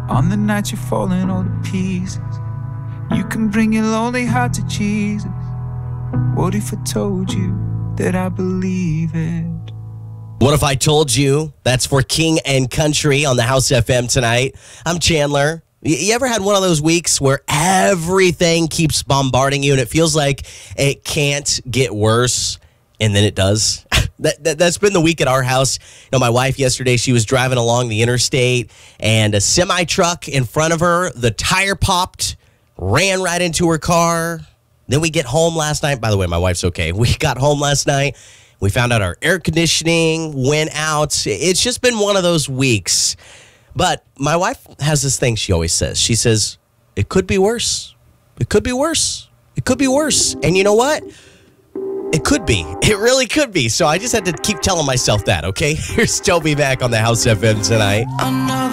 On the night you're falling all to pieces, you can bring your lonely heart to Jesus. What if I told you that I believe it? What if I told you? That's for King and Country on the House FM tonight. I'm Chandler. You ever had one of those weeks where everything keeps bombarding you and it feels like it can't get worse, and then it does? That's been the week at our house. You know, my wife yesterday, she was driving along the interstate and a semi-truck in front of her, the tire popped, ran right into her car. Then we get home last night. By the way, my wife's okay. We got home last night. We found out our air conditioning went out. It's just been one of those weeks. But my wife has this thing she always says. She says, it could be worse. It could be worse. It could be worse. And you know what? It could be. It really could be. So I just had to keep telling myself that, okay? Here's Toby Mac on the House FM tonight.